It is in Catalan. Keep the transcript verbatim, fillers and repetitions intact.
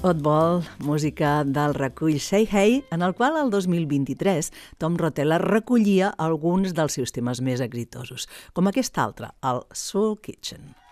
Oddball, música del recull Say Hey, en el qual el dos mil vint-i-tres Tom Rotella recollia alguns dels seus temes més exitosos, com aquest altre, el Soul Kitchen.